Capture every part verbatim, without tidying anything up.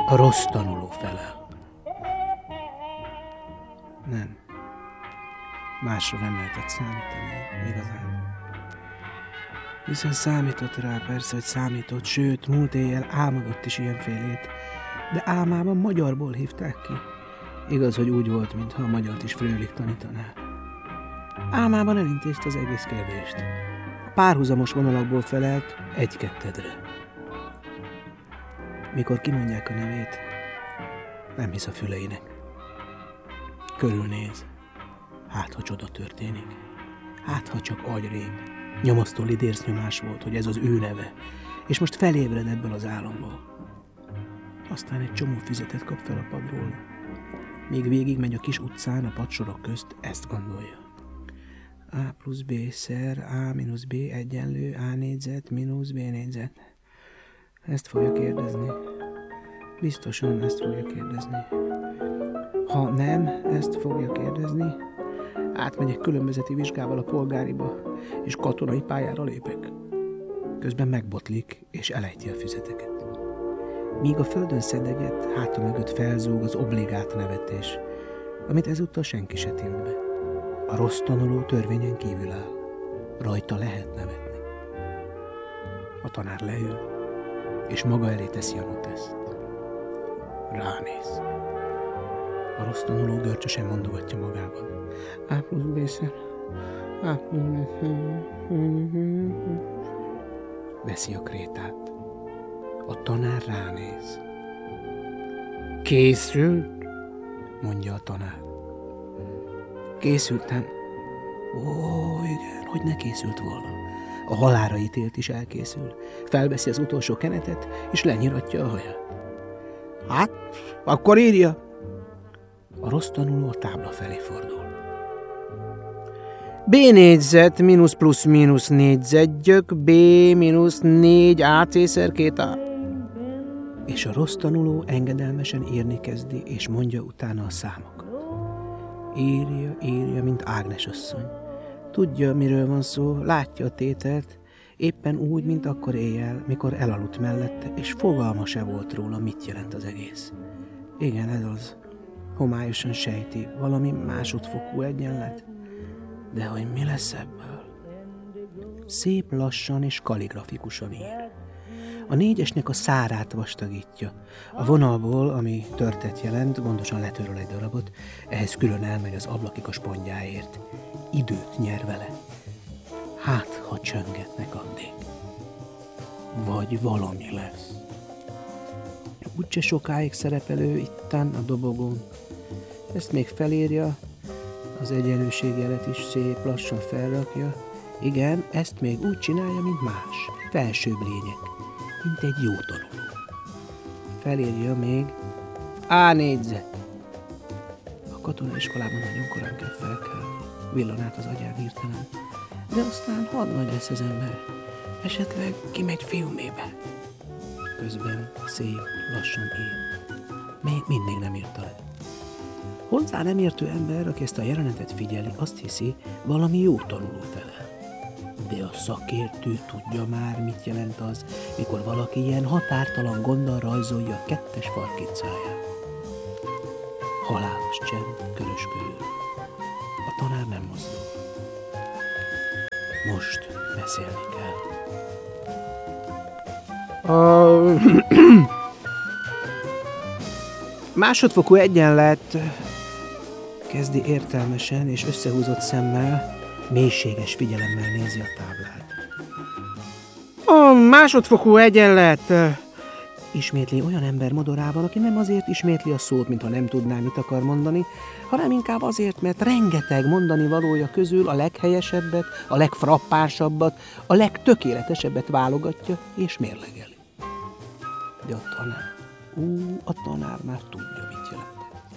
A rossz tanuló felel. Nem. Másra nem lehetett számítani, igazán. Hiszen számított rá, persze, hogy számított, sőt, múlt éjjel álmodott is ilyenfélét, de álmában magyarból hívták ki. Igaz, hogy úgy volt, mintha a magyart is Fröhlich tanítaná. Álmában elintézte az egész kérdést. A párhuzamos vonalakból felelt egy-kettedre. Mikor kimondják a nevét, nem hisz a füleinek. Körülnéz. Hát, ha csoda történik. Hát, ha csak agyrém. Nyomasztó lidércnyomás volt, hogy ez az ő neve, és most felébred ebből az álomból. Aztán egy csomó füzetet kap fel a padról. Míg végig megy a kis utcán a padsorok közt, ezt gondolja. A plusz B szer A mínusz B egyenlő A négyzet mínusz B négyzet. Ezt fogja kérdezni. Biztosan ezt fogja kérdezni. Ha nem, ezt fogja kérdezni, átmegyek különbözeti vizsgával a polgáriba, és katonai pályára lépek. Közben megbotlik, és elejti a füzeteket. Míg a földön szedeget, háta mögött felzúg az obligát nevetés, amit ezúttal senki se tilt be. A rossz tanuló törvényen kívül áll. Rajta lehet nevetni. A tanár leül, és maga elé teszi a noteszt. Ránéz. A rossz tanuló görcsösen mondogatja magában. A plusz B szer. A plusz B szer. Veszi a krétát. A tanár ránéz. Készült? Mondja a tanár. Készültem. Ó, igen, hogy ne készült volna. A halálra ítélt is elkészül. Felveszi az utolsó kenetet, és lenyiratja a haját. Hát, akkor írja. A rossz tanuló a tábla felé fordul. B négyzet mínusz plusz mínusz négyzetgyök, B mínusz négy á cé szer két á. És a rossz tanuló engedelmesen írni kezdi, és mondja utána a számokat. Írja, írja, mint Ágnes asszony. Tudja, miről van szó, látja a tételt, éppen úgy, mint akkor éjjel, mikor elaludt mellette, és fogalma se volt róla, mit jelent az egész. Igen, ez az. Homályosan sejti, valami másodfokú egyenlet. De hogy mi lesz ebből? Szép lassan és kaligrafikusan ír. A négyesnek a szárát vastagítja. A vonalból, ami törtet jelent, gondosan letöröl egy darabot, ehhez külön elmegy az ablakig a spondjáért. Időt nyer vele. Hát, ha csöngetnek addig. Vagy valami lesz. Úgyse sokáig szerepelő ittán a dobogón. Ezt még felírja, az egyenlőségjelet is szép lassan felrakja. Igen, ezt még úgy csinálja, mint más. Felsőbb lények, mint egy jó tanuló. Felírja még A négyzet. A katonaiskolában nagyon korán kell felkelni. Villan át az agyán hirtelen. De aztán hadnagy lesz az ember. Esetleg kimegy filmébe. Közben szép lassan ír. Még mindig nem írta le. Hozzá nem értő ember, aki ezt a jelenetet figyeli, azt hiszi, valami jó tanuló felel. De a szakértő tudja már, mit jelent az, mikor valaki ilyen határtalan gonddal rajzolja a kettes farkicáját. Halálos csend körös körül. A tanár nem mozdul. Most beszélni kell. A... másodfokú egyenlet, kezdi értelmesen és összehúzott szemmel, mélységes figyelemmel nézi a táblát. A másodfokú egyenlet, ismétli olyan ember modorával, aki nem azért ismétli a szót, mintha nem tudná, mit akar mondani, hanem inkább azért, mert rengeteg mondani valója közül a leghelyesebbet, a legfrappánsabbat, a legtökéletesebbet válogatja és mérlegeli. De a tanár, ú, a tanár már tudja, mit jelent.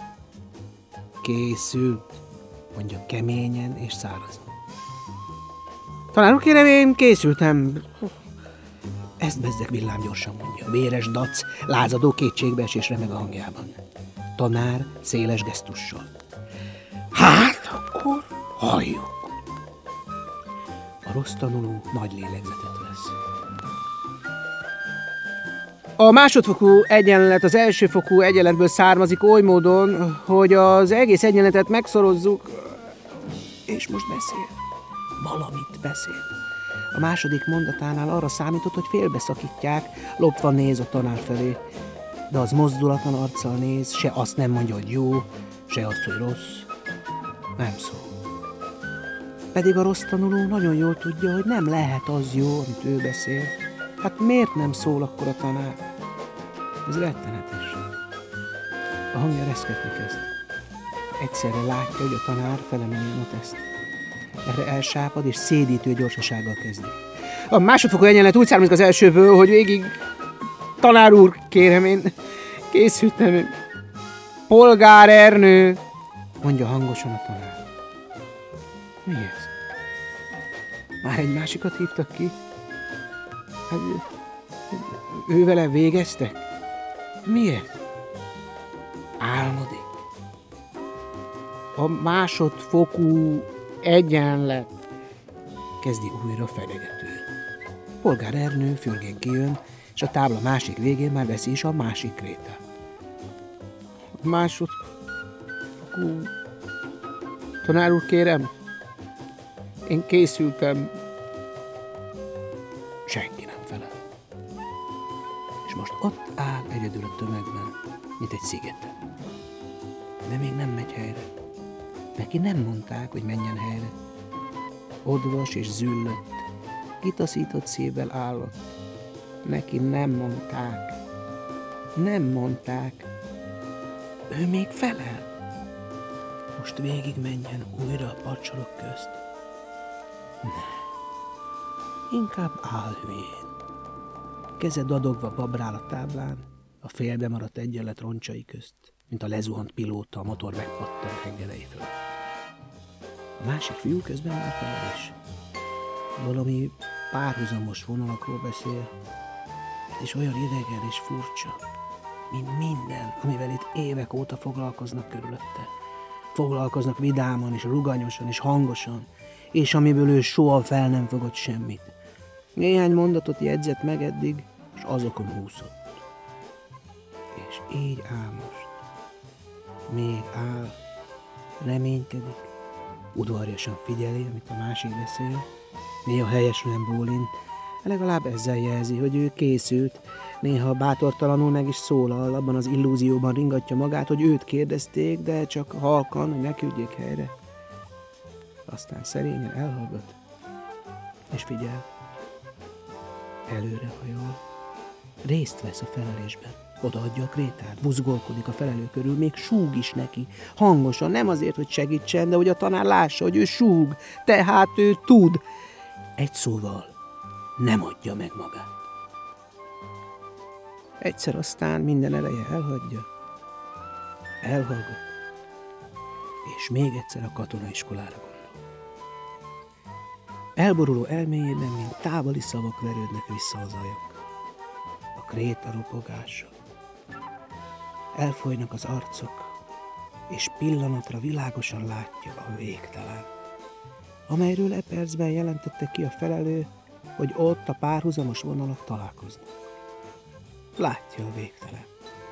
Készült, mondja keményen és szárazon. Tanár úr, kérem, én készültem. Ezt bezzeg villám gyorsan mondja. Véres dac, lázadó kétségbeesés remeg a hangjában. Tanár széles gesztussal. Hát, akkor halljuk. A rossz tanuló nagy lélegzetet vesz. A másodfokú egyenlet az elsőfokú egyenletből származik oly módon, hogy az egész egyenletet megszorozzuk, és most beszél. Valamit beszél. A második mondatánál arra számított, hogy félbeszakítják, lopva néz a tanár felé. De az mozdulatlan arccal néz, se azt nem mondja, hogy jó, se azt, hogy rossz. Nem szól. Pedig a rossz tanuló nagyon jól tudja, hogy nem lehet az jó, amit ő beszél. Hát miért nem szól akkor a tanár? Ez rettenetes. A hangja reszketni kezd. Egyszerre látja, hogy a tanár felemeli a teszt. Erre elsápad és szédítő gyorsasággal kezdi. A másodfokú egyenlet úgy származik az elsőből, hogy végig... Tanár úr, kérem, én készültem. Polgár Ernő, mondja hangosan a tanár. Mi ez? Már egy másikat hívtak ki? Hát, ő vele végeztek? Mi ez? Álmodik. A másodfokú egyenlet, kezdi újra fedegetően. Polgár Ernő fürgén kijön, és a tábla másik végén már veszi is a másik krétát. A másodfokú... Tanár úr, kérem, én készültem. Senki nem felel. És most ott áll egyedül a tömegben, mint egy szigeten. De még nem megy helyre. Neki nem mondták, hogy menjen helyre. Odvas és züllött, kitaszított szívvel állott. Neki nem mondták. Nem mondták. Ő még felel. Most végig menjen újra a padsorok közt. Ne. Inkább áll hülyén. Keze dadogva babrál a táblán, a félbe maradt egyenlet roncsai közt, mint a lezuhant pilóta a motor megpattan hengerei föl. A másik fiú közben már felel is. Valami párhuzamos vonalakról beszél, és olyan idegen és furcsa, mint minden, amivel itt évek óta foglalkoznak körülötte. Foglalkoznak vidáman és ruganyosan és hangosan, és amiből ő soha fel nem fogott semmit. Néhány mondatot jegyzett meg eddig, és azokon úszott. És így áll most. Még áll, reménykedik, udvarjasan figyeli, amit a másik beszél, néha helyesen bólint, legalább ezzel jelzi, hogy ő készült, néha bátortalanul meg is szólal, abban az illúzióban ringatja magát, hogy őt kérdezték, de csak halkan, hogy ne küldjék helyre. Aztán szerényen elhallgat, és figyel. Előre hajol. Részt vesz a felelésben. Odaadja a krétát, buzgolkodik a felelő körül, még súg is neki. Hangosan, nem azért, hogy segítsen, de hogy a tanár lássa, hogy ő súg, tehát ő tud. Egy szóval nem adja meg magát. Egyszer aztán minden ereje elhagyja, elhallgat, és még egyszer a katonaiskolára gondol. Elboruló elméjében, mint távoli szavak verődnek vissza az ajak. A kréta ropogása. Elfolynak az arcok, és pillanatra világosan látja a végtelen, amelyről e percben jelentette ki a felelő, hogy ott a párhuzamos vonalak találkoznak. Látja a végtelen.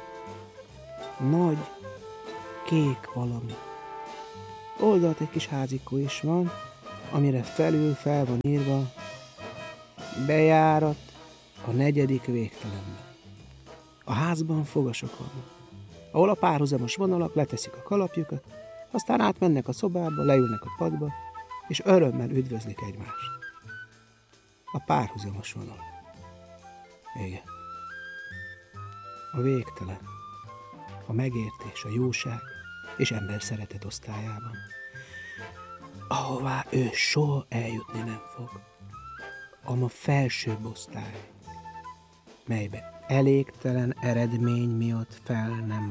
Nagy, kék valami. Oldalt egy kis házikó is van, amire felül fel van írva bejárat a negyedik végtelenbe. A házban fogasok vannak, ahol a párhuzamos vonalak leteszik a kalapjukat, aztán átmennek a szobába, leülnek a padba, és örömmel üdvözlik egymást. A párhuzamos vonal. Igen. A végtelen, a megértés, a jóság és ember szeretet osztályában, ahová ő soha eljutni nem fog. A felsőbb osztály, melybe elégtelen eredmény miatt fel nem